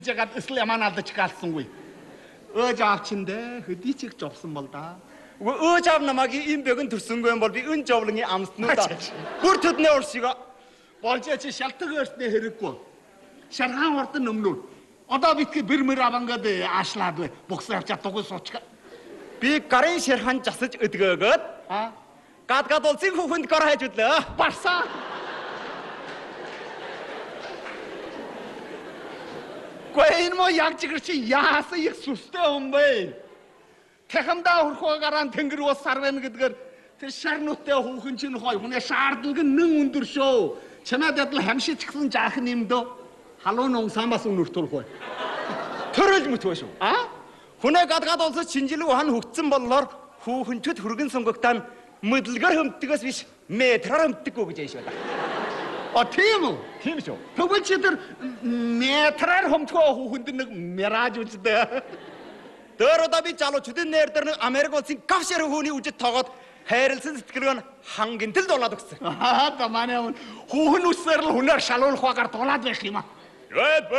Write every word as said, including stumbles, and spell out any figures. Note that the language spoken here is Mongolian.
제가 으슬 야만 알듯이 갔습니다. 어잡친데 흐디직 접슨 멀다. 어잡 남아기 인벽은 들쓴 거야 멀비 은접릉이 암스누다. burtut ne orsiga. 벌써치 샬트거스네 흐르고 샤랑 орт 넘nud. Одоо битгий бэр мэр авангад аашлаад бай. Боксарчаа дугуй суучга. Би гарын ширхан жасаж өдгөөгөөд а гад гад улсын хүүхэнд гор хайж өдлөө. Барса. Quên mo яг чигэрчи яасан их сүстэй юм бэ? Тэхэмдээ хөрхөө гараан тэнгэр ус сар байна гэдгээр тэр шарнуутай хүүхэн чинь хой хүний шаардлага нэн өндөр шүү. Чамайд адил хамшигчсан жаахан юм дөө. Халуун он самбас өнөртүүлэх бай. Төрөл мөтвөө шүү. А? Хүнээ гад гад улсад шинжилүү хан хөгцсөн боллоор хүүхэнчүүд хүргэн сонгогтаа мэдлэгээр хөмтгөөс биш метраар хөмтгөө гэж яаш байна. А тийм үү? Тийм шүү. Тэгвэл чи тэр метраар хөмтгөө хүүхэнд нэг мираж үздэг. Дөр удаа би залуучуудын нэр дээр нэг Америк улсын гавшэр хүүний үжид тоогоод хайрлсан сэтгэлгээ нь хангинтэл дулаад өгсөн. Аа та манай хүүхэн үсээр л хүнээр шалуулах багаар дулаад байх юм аа.